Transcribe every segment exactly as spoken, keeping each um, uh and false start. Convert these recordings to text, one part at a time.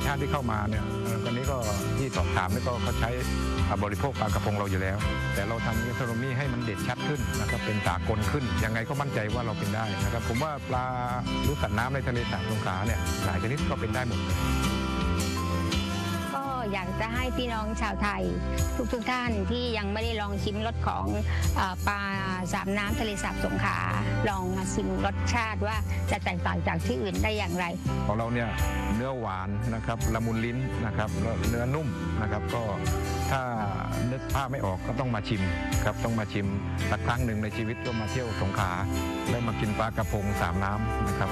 ชาติที่เข้ามาเนี่ยตอนนี้ก็ที่สอบถามนี่ก็เขาใช้บริโภคปลากระพงเราอยู่แล้วแต่เราทำเทคโนโลยีให้มันเด่นชัดขึ้นนะครับเป็นสากลขึ้นยังไงก็มั่นใจว่าเราเป็นได้นะครับผมว่าปลาหรือสัตว์น้ำในทะเลสาบสงขลาเนี่ยหลายชนิดก็เป็นได้หมดอยากจะให้พี่น้องชาวไทยทุกๆ ท่านที่ยังไม่ได้ลองชิมรสของปลาสามน้ำทะเลสาบสงขลาลองมาชิมรสชาติว่าจะแตกต่างจากที่อื่นได้อย่างไรของเราเนี่ยเนื้อหวานนะครับละมุนลิ้นนะครับเนื้อนุ่มนะครับก็ถ้านึกภาพไม่ออกก็ต้องมาชิมครับต้องมาชิมสักครั้งหนึ่งในชีวิตก็มาเที่ยวสงขลาแล้วมากินปลากระพงสามน้ำนะครับ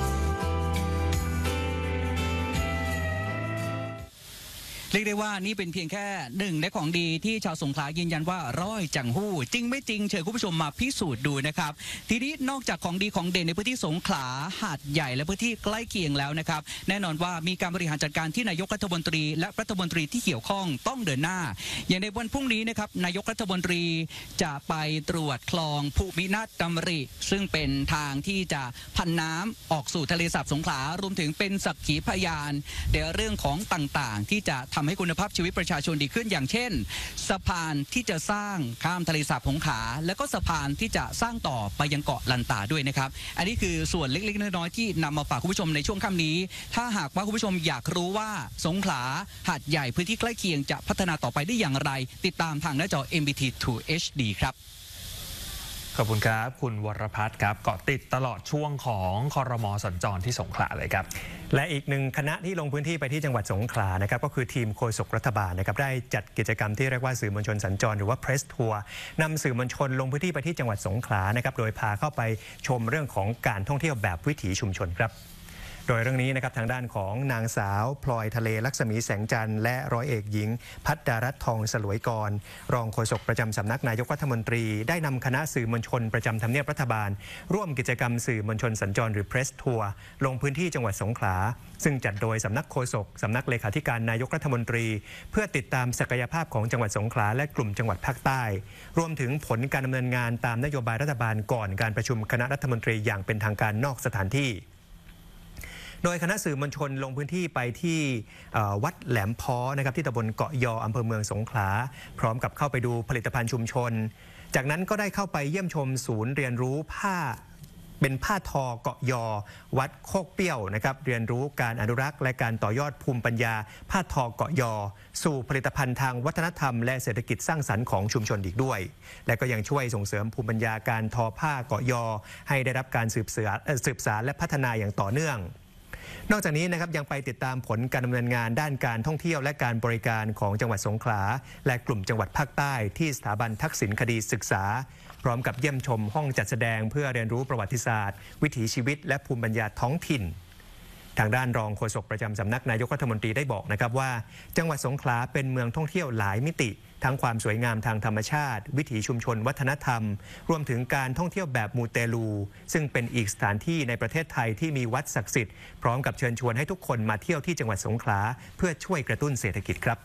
เรียกได้ว่านี่เป็นเพียงแค่หนึ่งในของดีที่ชาวสงขลายืนยันว่าร้อยจังหู้จริงไม่จริงเชิญคุณผู้ชมมาพิสูจน์ดูนะครับทีนี้นอกจากของดีของเด่นในพื้นที่สงขลาหาดใหญ่และพื้นที่ใกล้เคียงแล้วนะครับแน่นอนว่ามีการบริหารจัดการที่นายกรัฐมนตรีและรัฐมนตรีที่เกี่ยวข้องต้องเดินหน้าอย่างในวันพรุ่งนี้นะครับนายกรัฐมนตรีจะไปตรวจคลองภูมินาถดำริซึ่งเป็นทางที่จะพันน้ำออกสู่ทะเลสาบสงขลารวมถึงเป็นสักขีพยานในเรื่องของต่างๆที่จะทำให้คุณภาพชีวิตประชาชนดีขึ้นอย่างเช่นสะพานที่จะสร้างข้ามทะเลสาบสงขลาและก็สะพานที่จะสร้างต่อไปยังเกาะลันตาด้วยนะครับอันนี้คือส่วนเล็กๆน้อยๆที่นำมาฝากคุณผู้ชมในช่วงค่ำนี้ถ้าหากว่าคุณผู้ชมอยากรู้ว่าสงขลาหาดใหญ่พื้นที่ใกล้เคียงจะพัฒนาต่อไปได้อย่างไรติดตามทางหน้าจอ เอ็ม บี ที ทู เอช ดี ครับขอบคุณครับคุณวรพัฒน์ครับเกาะติดตลอดช่วงของครม.สัญจรที่สงขลาเลยครับและอีกหนึ่งคณะที่ลงพื้นที่ไปที่จังหวัดสงขลานะครับก็คือทีมโฆษกรัฐบาลนะครับได้จัดกิจกรรมที่เรียกว่าสื่อมวลชนสัญจรหรือว่าเพรสทัวร์นำสื่อมวลชนลงพื้นที่ไปที่จังหวัดสงขลานะครับโดยพาเข้าไปชมเรื่องของการท่องเที่ยวแบบวิถีชุมชนครับโดยเรื่องนี้นะครับทางด้านของนางสาวพลอยทะเลลักษมีแสงจันทร์และร้อยเอกหญิงพัฒดารัตน์ทองสลวยกรรองโฆษกประจำสำนักนายกรัฐมนตรีได้นำคณะสื่อมวลชนประจำทำเนียบรัฐบาลร่วมกิจกรรมสื่อมวลชนสัญจรหรือเพรสทัวร์ลงพื้นที่จังหวัดสงขลาซึ่งจัดโดยสำนักโฆษกสำนักเลขาธิการนายกรัฐมนตรีเพื่อติดตามศักยภาพของจังหวัดสงขลาและกลุ่มจังหวัดภาคใต้รวมถึงผลการดำเนินงานตามนโยบายรัฐบาลก่อนการประชุมคณะรัฐมนตรีอย่างเป็นทางการนอกสถานที่โดยคณะสื่อมวลชนลงพื้นที่ไปที่วัดแหลมพ้อนะครับที่ตำบลเกาะยออำเภอเมืองสงขลาพร้อมกับเข้าไปดูผลิตภัณฑ์ชุมชนจากนั้นก็ได้เข้าไปเยี่ยมชมศูนย์เรียนรู้ผ้าเป็นผ้าทอเกาะยอวัดโคกเปี้ยวนะครับเรียนรู้การอนุรักษ์และการต่อยอดภูมิปัญญาผ้าทอเกาะยอสู่ผลิตภัณฑ์ทางวัฒนธรรมและเศรษฐกิจสร้างสรรค์ของชุมชนอีกด้วยและก็ยังช่วยส่งเสริมภูมิปัญญาการทอผ้าเกาะยอให้ได้รับการสืบสานและพัฒนาอย่างต่อเนื่องนอกจากนี้นะครับยังไปติดตามผลการดำเนินงานด้านการท่องเที่ยวและการบริการของจังหวัดสงขลาและกลุ่มจังหวัดภาคใต้ที่สถาบันทักษิณคดีศึกษาพร้อมกับเยี่ยมชมห้องจัดแสดงเพื่อเรียนรู้ประวัติศาสตร์วิถีชีวิตและภูมิปัญญาท้องถิ่นทางด้านรองโฆษกประจำสำนักนายกรัฐมนตรีได้บอกนะครับว่าจังหวัดสงขลาเป็นเมืองท่องเที่ยวหลายมิติทั้งความสวยงามทางธรรมชาติวิถีชุมชนวัฒนธรรมรวมถึงการท่องเที่ยวแบบมูเตลูซึ่งเป็นอีกสถานที่ในประเทศไทยที่มีวัดศักดิ์สิทธิ์พร้อมกับเชิญชวนให้ทุกคนมาเที่ยวที่จังหวัดสงขลาเพื่อช่วยกระตุ้นเศรษฐกิจครับ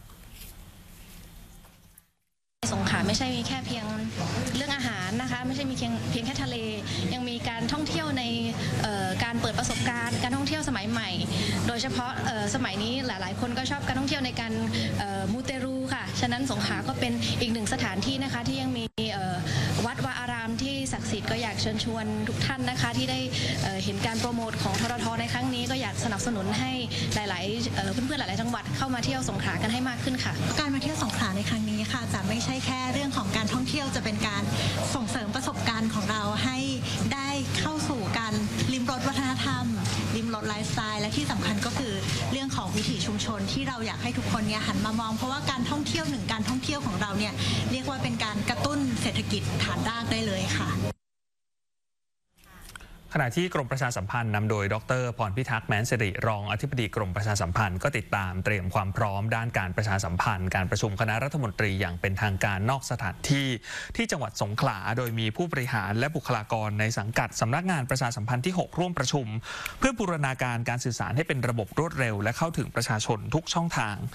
สงขลาไม่ใช่มีแค่เพียงเรื่องอาหารนะคะไม่ใช่มีเพียงเพียงแค่ทะเลยังมีการท่องเที่ยวในการเปิดประสบการณ์การท่องเที่ยวสมัยใหม่โดยเฉพาะสมัยนี้หลายๆคนก็ชอบการท่องเที่ยวในการมูเตรูค่ะฉะนั้นสงขลาก็เป็นอีกหนึ่งสถานที่นะคะที่ยังมีวัดวาอารามที่ศักดิ์สิทธิ์ก็อยากเชิญชวนทุกท่านนะคะที่ได้เห็นการโปรโมทของทรทในครั้งนี้ก็อยากสนับสนุนให้หลายๆเพื่อนๆหลายๆจังหวัดเข้ามาเที่ยวสงขลากันให้มากขึ้นค่ะการมาเที่ยวสงขลาในครั้งนี้ค่ะจะไม่ใช่แค่เรื่องของการท่องเที่ยวจะเป็นการส่งเสริมประสบการณ์ของเราให้ได้เข้าสู่การลิ้มรสวัฒนธรรมลิ้มรสไลฟ์สไตล์และที่สำคัญก็คือเรื่องของวิถีชุมชนที่เราอยากให้ทุกคนเนี่ยหันมามองเพราะว่าการท่องเที่ยวหนึ่งการท่องเที่ยวของเราเนี่ยเรียกว่าเป็นการกระตุ้นเศรษฐกิจฐานรากได้เลยค่ะขณะที่กรมประชาสัมพันธ์นำโดยดรพรพิทักษ์แม้นสิริรองอธิบดีกรมประชาสัมพันธ์ก็ติดตามเตรียมความพร้อมด้านการประชาสัมพันธ์การประชุมคณะรัฐมนตรีอย่างเป็นทางการนอกสถานที่ที่จังหวัดสงขลาโดยมีผู้บริหารและบุคลากรในสังกัดสำนักงานประชาสัมพันธ์ที่หกร่วมประชุมเพื่อบูรณาการการสื่อสารให้เป็นระบบรวดเร็วและเข้าถึงประชาชนทุกช่องทาง